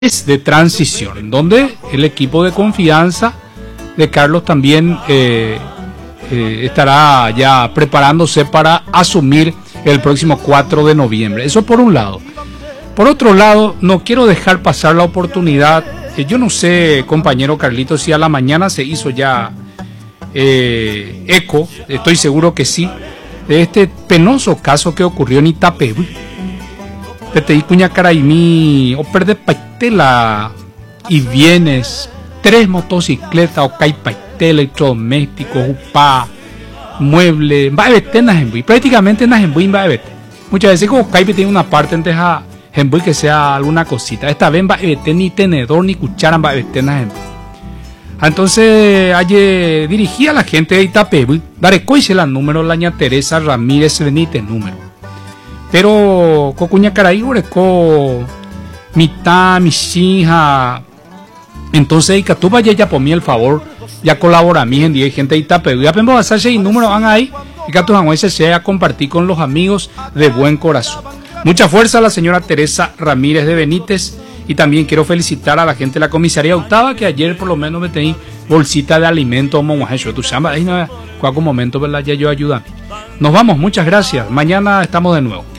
de transición, donde el equipo de confianza de Carlos también estará ya preparándose para asumir el próximo 4 de noviembre. Eso por un lado. Por otro lado, no quiero dejar pasar la oportunidad. Yo no sé, compañero Carlitos, si a la mañana se hizo ya eco, estoy seguro que sí, de este penoso caso que ocurrió en Itapevi. Te cuña caraimí o perde paitela y vienes 3 motocicletas o cai paitela, electrodomésticos, upá, mueble, va a vete na Hembui, prácticamente na Hembui va a vete. Muchas veces como cai tiene una parte en deja Hembui que sea alguna cosita. Esta vez va a vete ni tenedor ni cuchara va a vete na Hembui. Entonces ayer dirigí a la gente de Itapevi, daré coise la número la ña Teresa Ramírez Benítez número. Pero cocuña caray oreco mitad mi hija. Entonces y que tú vaya ya por mí el favor ya colabora a mí en 10 gente de Itapevi ya podemos hacer 6 números van ahí y que tú se a compartir con los amigos de buen corazón. Mucha fuerza a la señora Teresa Ramírez de Benítez y también quiero felicitar a la gente de la comisaría octava que ayer por lo menos me tení bolsita de alimento como tu chamba ahí no cualquier momento verdad ya yo ayuda. Nos vamos, muchas gracias. Mañana estamos de nuevo.